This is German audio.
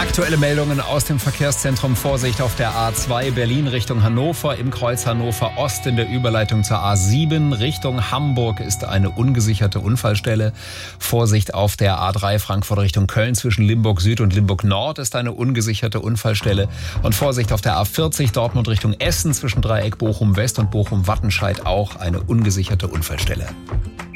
Aktuelle Meldungen aus dem Verkehrszentrum. Vorsicht auf der A2 Berlin Richtung Hannover, im Kreuz Hannover Ost in der Überleitung zur A7 Richtung Hamburg ist eine ungesicherte Unfallstelle. Vorsicht auf der A3 Frankfurt Richtung Köln zwischen Limburg Süd und Limburg Nord ist eine ungesicherte Unfallstelle. Und Vorsicht auf der A40 Dortmund Richtung Essen zwischen Dreieck Bochum West und Bochum Wattenscheid auch eine ungesicherte Unfallstelle.